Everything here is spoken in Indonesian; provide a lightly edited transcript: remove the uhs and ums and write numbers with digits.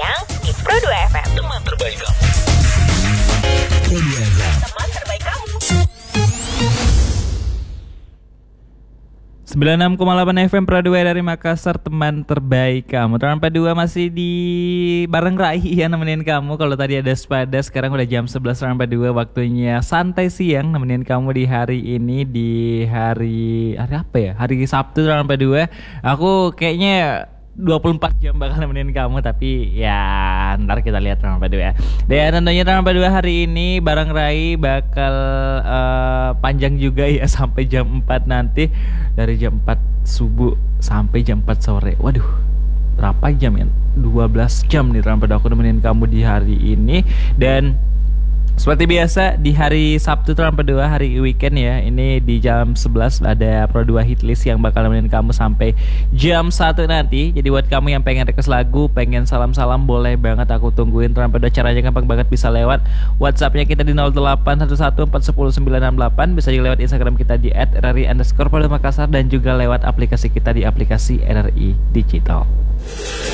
siang di Pro 2 FM. Teman terbaik kamu. Pro 2 FM. Teman terbaik kamu. 96,8 FM Pro 2 dari Makassar, teman terbaik kamu. Teman P2 masih di bareng Rai ya, nemenin kamu. Kalau tadi ada Spada, sekarang udah jam 11 teman P2, waktunya santai siang nemenin kamu di hari ini, di hari apa ya? Hari Sabtu teman P2. Aku kayaknya 24 jam bakal nemenin kamu, tapi ya ntar kita lihat teman P2 ya. Dan tentunya teman P2 hari ini bareng Rai bakal panjang juga ya, sampai jam 4 nanti. Dari jam 4 subuh sampai jam 4 sore. Waduh, berapa jam ya? 12 jam nih teman P2 aku nemenin kamu di hari ini. Dan seperti biasa di hari Sabtu teman P2, hari weekend ya, ini di jam 11 ada Pro 2 Hitlist yang bakal nemenin kamu sampai jam 1 nanti. Jadi buat kamu yang pengen request lagu, pengen salam-salam, boleh banget, aku tungguin teman P2. Caranya gampang banget, bisa lewat WhatsAppnya kita di 0811410968, bisa juga lewat Instagram kita di @rri_Pro2 Makassar, dan juga lewat aplikasi kita di aplikasi RRI Digital.